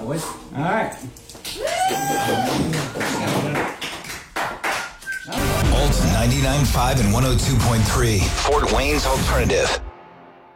boys. All right. Alt 99.5 and 102.3, Fort Wayne's Alternative.